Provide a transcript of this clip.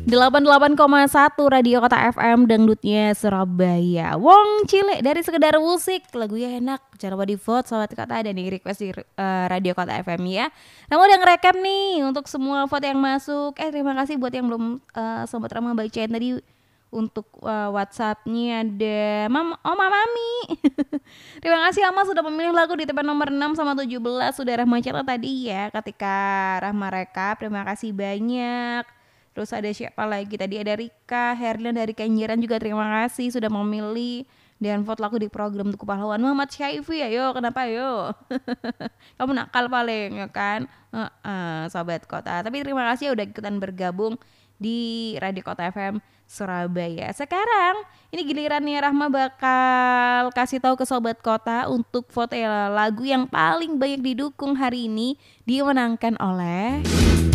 88,1 Radio Kota FM dangdutnya Surabaya. Wong Cile dari sekedar musik, lagunya enak. Jangan lupa di vote Sobat Kota dan di request di Radio Kota FM ya. Nah udah ngerekap nih untuk semua vote yang masuk. Terima kasih buat yang belum sempat Rama bacain tadi. Untuk WhatsApp-nya ada Oma Mami. Terima kasih Ama sudah memilih lagu di TP nomor 6 sama 17. Sudah Rahma cerita tadi ya ketika Rahma rekap. Terima kasih banyak. Terus ada siapa lagi? Tadi ada Rika, Herlian dari Kenjeran juga terima kasih sudah memilih dan vote lagu di program Tuku Pahlawan. Muhammad Syaifi ayo, kenapa ayo? Kamu nakal paling ya kan? Sobat Kota. Tapi terima kasih udah ikutan bergabung di Radio Kota FM Surabaya. Sekarang ini gilirannya Rahma bakal kasih tahu ke Sobat Kota untuk vote lagu yang paling banyak didukung hari ini dimenangkan oleh